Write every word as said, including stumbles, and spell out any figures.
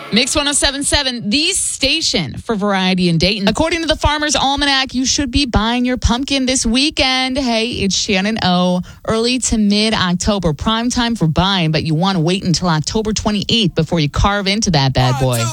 Mix one oh seven point seven, the station for variety in Dayton. According to the Farmer's Almanac, you should be buying your pumpkin this weekend. Hey, it's Shannon O. Early to mid-October, prime time for buying, but you want to wait until October twenty-eighth before you carve into that bad boy.